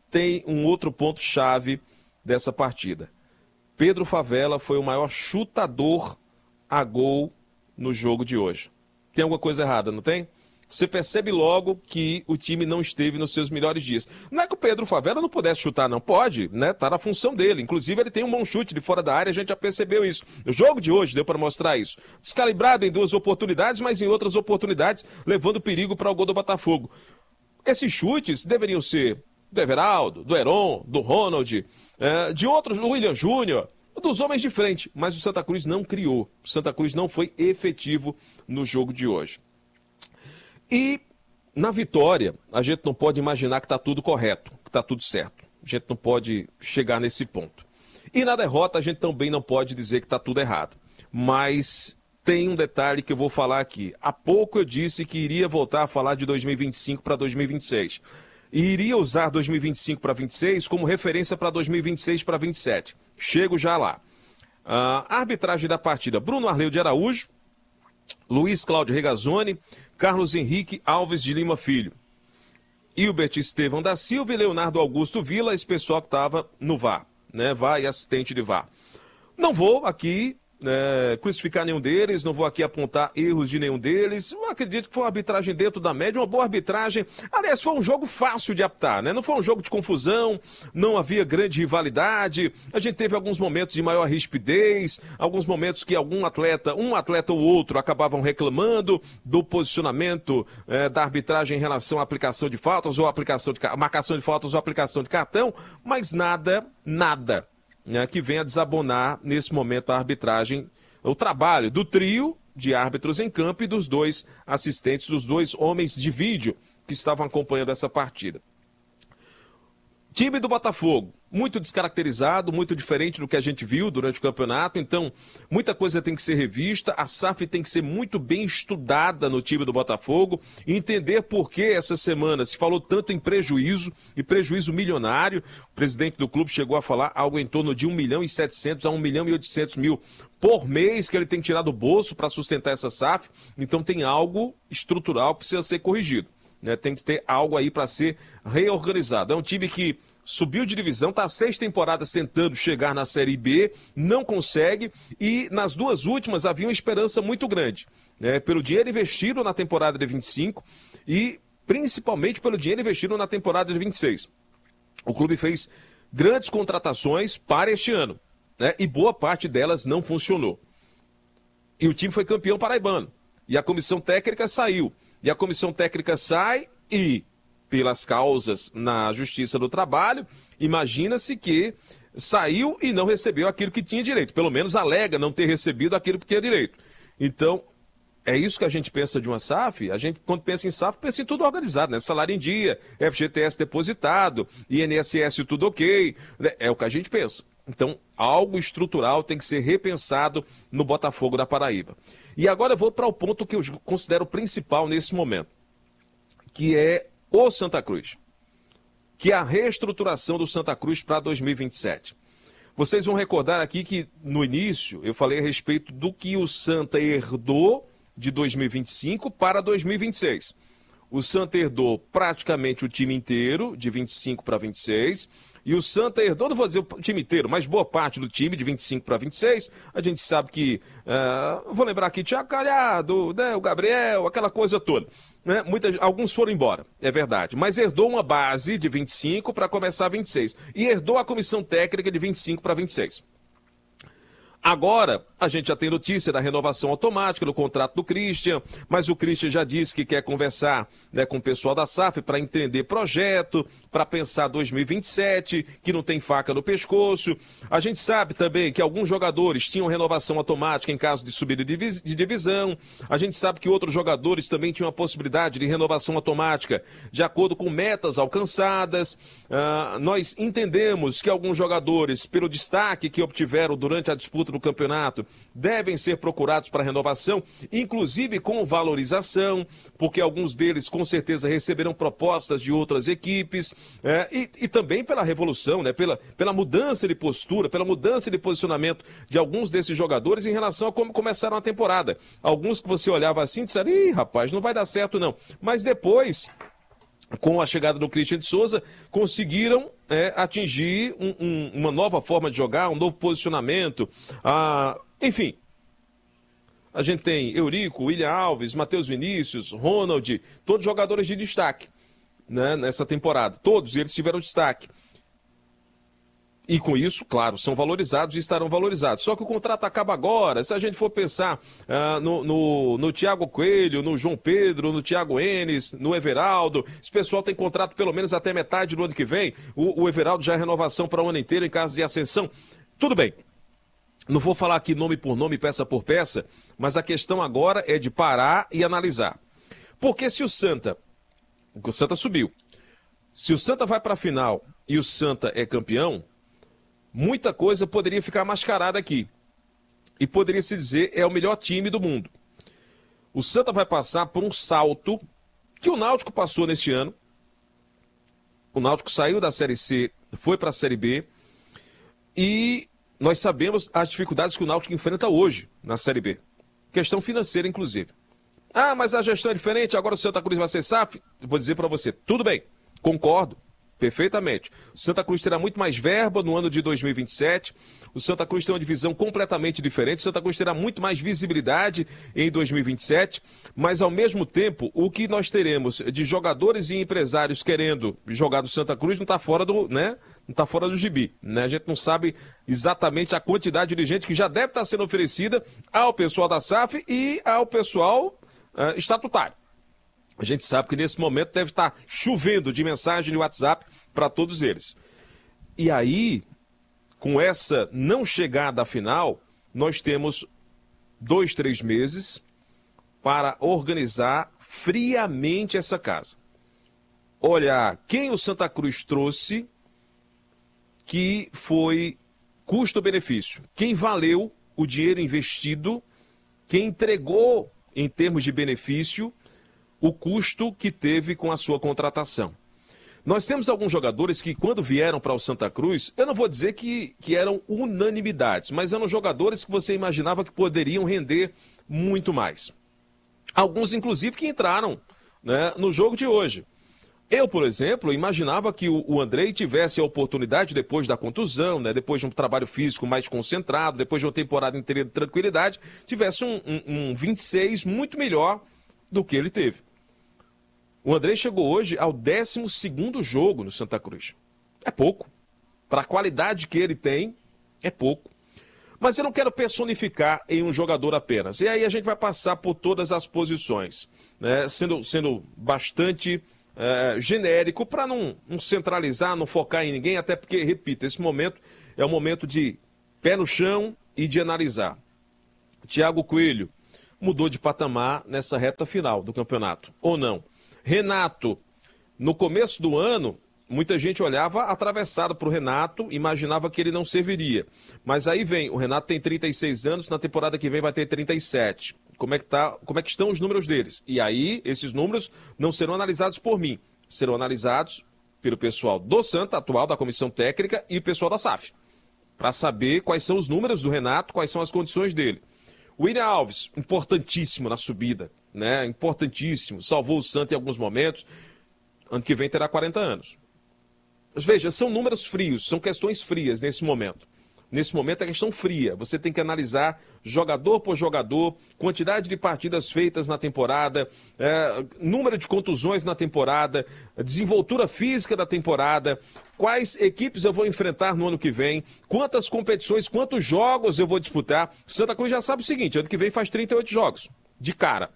tem um outro ponto-chave dessa partida. Pedro Favela foi o maior chutador a gol no jogo de hoje. Tem alguma coisa errada, não tem? Você percebe logo que o time não esteve nos seus melhores dias. Não é que o Pedro Favela não pudesse chutar, não. Pode, né? Tá na função dele. Inclusive, ele tem um bom chute de fora da área, a gente já percebeu isso. No jogo de hoje deu para mostrar isso. Descalibrado em 2 oportunidades, mas em outras oportunidades, levando perigo para o gol do Botafogo. Esses chutes deveriam ser do Everaldo, do Heron, do Ronald, de outros, do William Júnior, dos homens de frente. Mas o Santa Cruz não criou. O Santa Cruz não foi efetivo no jogo de hoje. E na vitória, a gente não pode imaginar que está tudo correto, que está tudo certo. A gente não pode chegar nesse ponto. E na derrota, a gente também não pode dizer que está tudo errado. Mas tem um detalhe que eu vou falar aqui. Há pouco eu disse que iria voltar a falar de 2025 para 2026. E iria usar 2025 para 2026 como referência para 2026 para 2027. Chego já lá. A arbitragem da partida: Bruno Arleu de Araújo, Luiz Cláudio Regazzoni, Carlos Henrique Alves de Lima Filho, Hilbert Estevão da Silva e Leonardo Augusto Vila, esse pessoal que estava no VAR, né? VAR e assistente de VAR. Não vou aqui crucificar nenhum deles, não vou aqui apontar erros de nenhum deles. Eu acredito que foi uma arbitragem dentro da média, uma boa arbitragem. Aliás, foi um jogo fácil de apitar, né? Não foi um jogo de confusão, não havia grande rivalidade. A gente teve alguns momentos de maior rispidez, alguns momentos que um atleta ou outro acabavam reclamando do posicionamento da arbitragem em relação à aplicação de faltas ou marcação de faltas ou aplicação de cartão, mas nada que venha desabonar nesse momento a arbitragem, o trabalho do trio de árbitros em campo e dos 2 assistentes, dos 2 homens de vídeo que estavam acompanhando essa partida. Time do Botafogo, muito descaracterizado, muito diferente do que a gente viu durante o campeonato, então muita coisa tem que ser revista, a SAF tem que ser muito bem estudada no time do Botafogo, entender por que essa semana se falou tanto em prejuízo, e prejuízo milionário. O presidente do clube chegou a falar algo em torno de 1.700.000 a 1.800.000 por mês que ele tem que tirar do bolso para sustentar essa SAF, então tem algo estrutural que precisa ser corrigido. Tem que ter algo aí para ser reorganizado. É um time que subiu de divisão, está há 6 temporadas tentando chegar na Série B, não consegue, e nas 2 últimas havia uma esperança muito grande, pelo dinheiro investido na temporada de 25 e principalmente pelo dinheiro investido na temporada de 26. O clube fez grandes contratações para este ano, e boa parte delas não funcionou. E o time foi campeão paraibano, e a comissão técnica saiu. E a comissão técnica sai e, pelas causas na Justiça do Trabalho, imagina-se que saiu e não recebeu aquilo que tinha direito. Pelo menos alega não ter recebido aquilo que tinha direito. Então, é isso que a gente pensa de uma SAF. A gente, quando pensa em SAF, pensa em tudo organizado, né? Salário em dia, FGTS depositado, INSS tudo ok. É o que a gente pensa. Então, algo estrutural tem que ser repensado no Botafogo da Paraíba. E agora eu vou para o ponto que eu considero principal nesse momento, que é o Santa Cruz, que é a reestruturação do Santa Cruz para 2027. Vocês vão recordar aqui que no início eu falei a respeito do que o Santa herdou de 2025 para 2026. O Santa herdou praticamente o time inteiro, de 25 para 26, e o Santa herdou, não vou dizer o time inteiro, mas boa parte do time, de 25 para 26. A gente sabe que, vou lembrar aqui, Thiago Calhado, o Gabriel, aquela coisa toda. Alguns foram embora, é verdade, mas herdou uma base de 25 para começar 26. E herdou a comissão técnica de 25 para 26. Agora, a gente já tem notícia da renovação automática do contrato do Christian, mas o Christian já disse que quer conversar com o pessoal da SAF para entender projeto, para pensar 2027, que não tem faca no pescoço. A gente sabe também que alguns jogadores tinham renovação automática em caso de subida de divisão. A gente sabe que outros jogadores também tinham a possibilidade de renovação automática de acordo com metas alcançadas. Nós entendemos que alguns jogadores, pelo destaque que obtiveram durante a disputa do campeonato, devem ser procurados para renovação, inclusive com valorização, porque alguns deles com certeza receberão propostas de outras equipes, e também pela revolução, pela mudança de postura, pela mudança de posicionamento de alguns desses jogadores em relação a como começaram a temporada. Alguns que você olhava assim e disseram, ih, rapaz, não vai dar certo não. Mas depois com a chegada do Christian de Souza, conseguiram atingir uma nova forma de jogar, um novo posicionamento. Enfim, a gente tem Eurico, William Alves, Matheus Vinícius, Ronald, todos jogadores de destaque, né, nessa temporada. Todos eles tiveram destaque. E com isso, claro, são valorizados e estarão valorizados. Só que o contrato acaba agora. Se a gente for pensar no Thiago Coelho, no João Pedro, no Thiago Enes, no Everaldo, esse pessoal tem contrato pelo menos até metade do ano que vem. O Everaldo já é renovação para o ano inteiro em caso de ascensão. Tudo bem. Não vou falar aqui nome por nome, peça por peça, mas a questão agora é de parar e analisar. Porque se o Santa subiu, se o Santa vai para a final e o Santa é campeão, muita coisa poderia ficar mascarada aqui. E poderia se dizer, é o melhor time do mundo. O Santa vai passar por um salto que o Náutico passou neste ano. O Náutico saiu da Série C, foi para a Série B. E nós sabemos as dificuldades que o Náutico enfrenta hoje na Série B. Questão financeira, inclusive. Mas a gestão é diferente, agora o Santa Cruz vai ser SAF? Vou dizer para você, tudo bem, concordo. Perfeitamente. O Santa Cruz terá muito mais verba no ano de 2027. O Santa Cruz tem uma divisão completamente diferente. O Santa Cruz terá muito mais visibilidade em 2027. Mas, ao mesmo tempo, o que nós teremos de jogadores e empresários querendo jogar do Santa Cruz não está fora do, né? Não está fora do gibi, né? A gente não sabe exatamente a quantidade de gente que já deve estar sendo oferecida ao pessoal da SAF e ao pessoal estatutário. A gente sabe que nesse momento deve estar chovendo de mensagem de WhatsApp para todos eles. E aí, com essa não chegada à final, nós temos 2, 3 meses para organizar friamente essa casa. Olhar quem o Santa Cruz trouxe que foi custo-benefício. Quem valeu o dinheiro investido, quem entregou em termos de benefício o custo que teve com a sua contratação. Nós temos alguns jogadores que, quando vieram para o Santa Cruz, eu não vou dizer que eram unanimidades, mas eram jogadores que você imaginava que poderiam render muito mais. Alguns, inclusive, que entraram, né, no jogo de hoje. Eu, por exemplo, imaginava que o Andrei tivesse a oportunidade, depois da contusão, né, depois de um trabalho físico mais concentrado, depois de uma temporada inteira de tranquilidade, tivesse um 26 muito melhor do que ele teve. O Andrei chegou hoje ao 12º jogo no Santa Cruz. É pouco. Para a qualidade que ele tem, é pouco. Mas eu não quero personificar em um jogador apenas. E aí a gente vai passar por todas as posições, né? Sendo bastante genérico, para não centralizar, não focar em ninguém, até porque, repito, esse momento é um momento de pé no chão e de analisar. Thiago Coelho mudou de patamar nessa reta final do campeonato, ou não? Renato, no começo do ano, muita gente olhava atravessado para o Renato, imaginava que ele não serviria. Mas aí vem, o Renato tem 36 anos, na temporada que vem vai ter 37. Como é que estão os números deles? E aí, esses números não serão analisados por mim, serão analisados pelo pessoal do Santa, atual da comissão técnica, e o pessoal da SAF, para saber quais são os números do Renato, quais são as condições dele. O William Alves, importantíssimo na subida, né? Importantíssimo, salvou o Santa em alguns momentos. Ano que vem terá 40 anos. Mas veja, são números frios, são questões frias nesse momento. Nesse momento é questão fria. Você tem que analisar jogador por jogador, quantidade de partidas feitas na temporada, número de contusões na temporada, desenvoltura física da temporada, quais equipes eu vou enfrentar no ano que vem, quantas competições, quantos jogos eu vou disputar. O Santa Cruz já sabe o seguinte, ano que vem faz 38 jogos, de cara,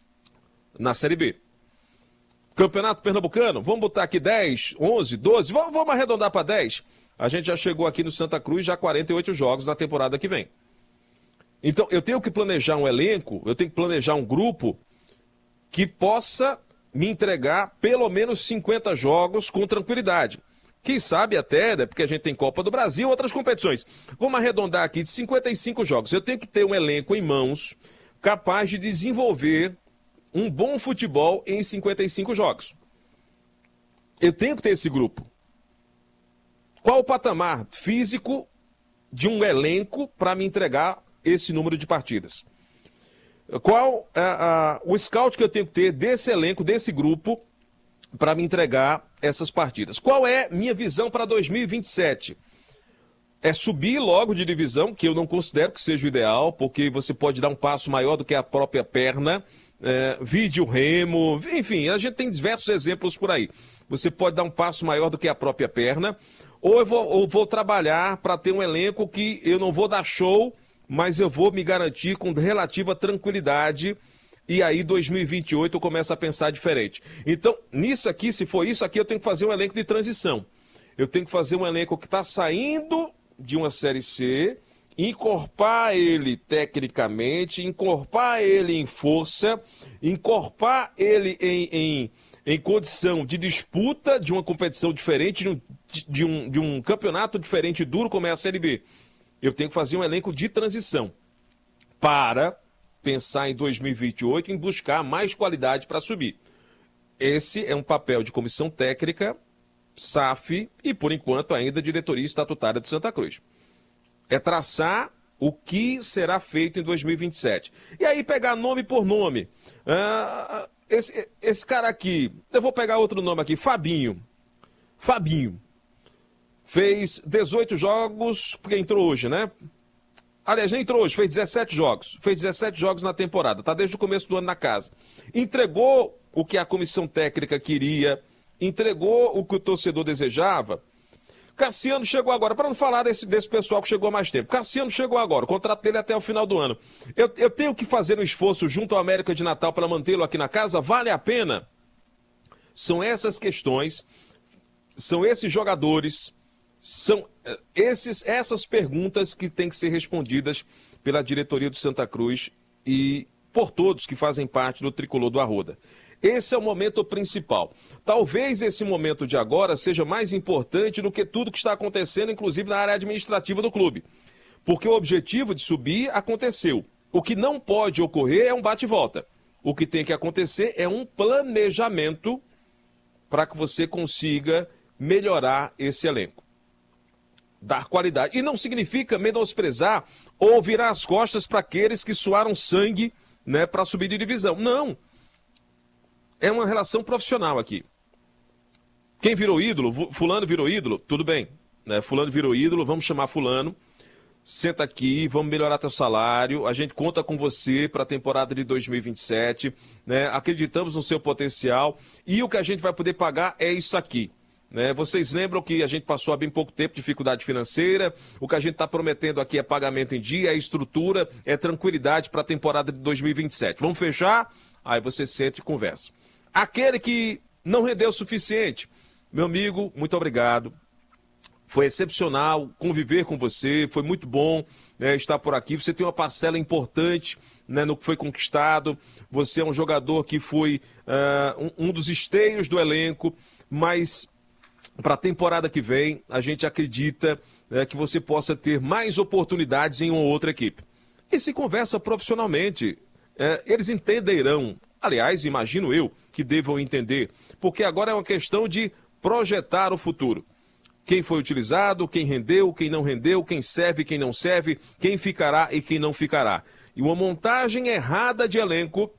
na Série B. Campeonato Pernambucano, vamos botar aqui 10, 11, 12, vamos arredondar para 10. A gente já chegou aqui no Santa Cruz, já 48 jogos na temporada que vem. Então, eu tenho que planejar um elenco, eu tenho que planejar um grupo que possa me entregar pelo menos 50 jogos com tranquilidade. Quem sabe até, né, porque a gente tem Copa do Brasil, outras competições. Vamos arredondar aqui de 55 jogos. Eu tenho que ter um elenco em mãos capaz de desenvolver um bom futebol em 55 jogos. Eu tenho que ter esse grupo. Qual o patamar físico de um elenco para me entregar esse número de partidas? Qual o scout que eu tenho que ter desse elenco, desse grupo, para me entregar essas partidas. Qual é minha visão para 2027? É subir logo de divisão, que eu não considero que seja o ideal, porque você pode dar um passo maior do que a própria perna, vide o Remo, enfim, a gente tem diversos exemplos por aí. Você pode dar um passo maior do que a própria perna, ou eu vou trabalhar para ter um elenco que eu não vou dar show, mas eu vou me garantir com relativa tranquilidade. E aí, 2028, eu começo a pensar diferente. Então, nisso aqui, se for isso aqui, eu tenho que fazer um elenco de transição. Eu tenho que fazer um elenco que está saindo de uma Série C, encorpar ele tecnicamente, encorpar ele em força, encorpar ele em condição de disputa de uma competição diferente, de um campeonato diferente, duro como é a Série B. Eu tenho que fazer um elenco de transição para pensar em 2028 em buscar mais qualidade para subir. Esse é um papel de comissão técnica, SAF e, por enquanto, ainda diretoria estatutária do Santa Cruz. É traçar o que será feito em 2027. E aí pegar nome por nome. Esse cara aqui, eu vou pegar outro nome aqui, Fabinho. Fez 18 jogos, porque entrou hoje, né? Aliás, nem entrou hoje, fez 17 jogos. Fez 17 jogos na temporada, tá desde o começo do ano na casa. Entregou o que a comissão técnica queria, entregou o que o torcedor desejava. Cassiano chegou agora, para não falar desse pessoal que chegou há mais tempo. Cassiano chegou agora, o contrato dele é até o final do ano. Eu tenho que fazer um esforço junto ao América de Natal para mantê-lo aqui na casa? Vale a pena? São essas questões, são esses jogadores, são essas perguntas que têm que ser respondidas pela diretoria do Santa Cruz e por todos que fazem parte do tricolor do Arruda. Esse é o momento principal. Talvez esse momento de agora seja mais importante do que tudo que está acontecendo, inclusive na área administrativa do clube. Porque o objetivo de subir aconteceu. O que não pode ocorrer é um bate-volta. O que tem que acontecer é um planejamento para que você consiga melhorar esse elenco. Dar qualidade. E não significa menosprezar ou virar as costas para aqueles que suaram sangue, né, para subir de divisão. Não. É uma relação profissional aqui. Quem virou ídolo? Fulano virou ídolo? Tudo bem. Né? Fulano virou ídolo, vamos chamar fulano. Senta aqui, vamos melhorar teu salário. A gente conta com você para a temporada de 2027. Né? Acreditamos no seu potencial. E o que a gente vai poder pagar é isso aqui. Né? Vocês lembram que a gente passou há bem pouco tempo dificuldade financeira. O que a gente está prometendo aqui é pagamento em dia, é estrutura, é tranquilidade para a temporada de 2027. Vamos fechar? Aí você senta e conversa. Aquele que não rendeu o suficiente, meu amigo, muito obrigado. Foi excepcional conviver com você, foi muito bom, né, estar por aqui. Você tem uma parcela importante, né, no que foi conquistado. Você é um jogador que foi um dos esteios do elenco, mas para a temporada que vem, a gente acredita que você possa ter mais oportunidades em uma outra equipe. E se conversa profissionalmente, eles entenderão. Aliás, imagino eu que devam entender, porque agora é uma questão de projetar o futuro. Quem foi utilizado, quem rendeu, quem não rendeu, quem serve, quem não serve, quem ficará e quem não ficará. E uma montagem errada de elenco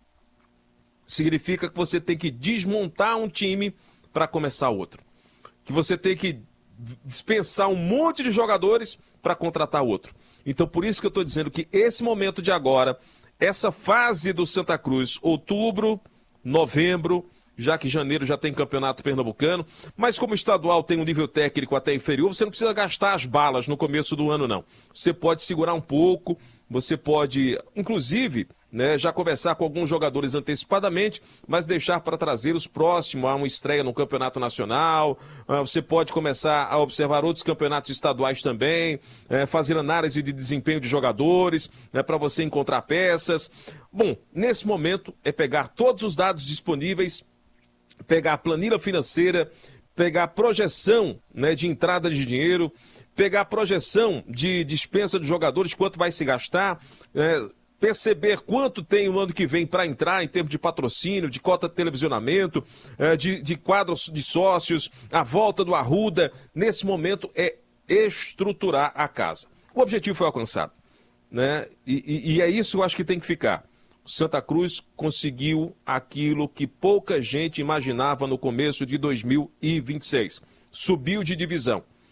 significa que você tem que desmontar um time para começar outro. Que você tem que dispensar um monte de jogadores para contratar outro. Então, por isso que eu estou dizendo que esse momento de agora, essa fase do Santa Cruz, outubro, novembro, já que janeiro já tem campeonato pernambucano, mas como o estadual tem um nível técnico até inferior, você não precisa gastar as balas no começo do ano, não. Você pode segurar um pouco, você pode, inclusive, né, já conversar com alguns jogadores antecipadamente, mas deixar para trazê-los próximo a uma estreia no campeonato nacional. Você pode começar a observar outros campeonatos estaduais também, fazer análise de desempenho de jogadores, né, para você encontrar peças. Bom, nesse momento é pegar todos os dados disponíveis, pegar a planilha financeira, pegar a projeção, né, de entrada de dinheiro, pegar a projeção de dispensa de jogadores, quanto vai se gastar, perceber quanto tem o ano que vem para entrar em termos de patrocínio, de cota de televisionamento, de quadros de sócios, a volta do Arruda. Nesse momento é estruturar a casa. O objetivo foi alcançado, né? E é isso que eu acho que tem que ficar. Santa Cruz conseguiu aquilo que pouca gente imaginava no começo de 2026. Subiu de divisão.